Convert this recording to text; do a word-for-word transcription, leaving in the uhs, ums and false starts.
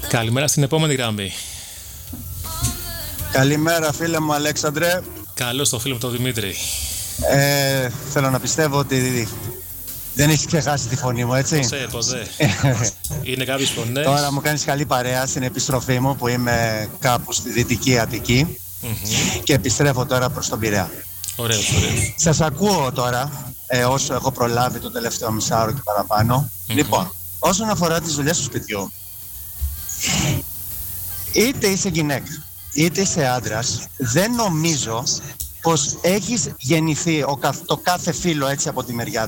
Καλημέρα στην επόμενη γραμμή. Καλημέρα φίλε μου Αλέξανδρε. Καλώς το φίλο μου τον Δημήτρη. ε, Θέλω να πιστεύω ότι δεν έχεις ξεχάσει τη φωνή μου, έτσι. Ποσέ, ποσέ. Είναι κάποιες φωνές. Τώρα μου κάνεις καλή παρέα στην επιστροφή μου που είμαι κάπου στη Δυτική Αττική mm-hmm. και επιστρέφω τώρα προς τον Πειραιά. Ωραίος, ωραίος. Σας ακούω τώρα ε, όσο έχω προλάβει το τελευταίο μισάωρο και παραπάνω. Mm-hmm. Λοιπόν, όσον αφορά τις δουλειές του σπιτιού, είτε είσαι γυναίκα είτε είσαι άντρας, δεν νομίζω πως έχεις γεννηθεί ο, το κάθε φύλο έτσι από τη μεριά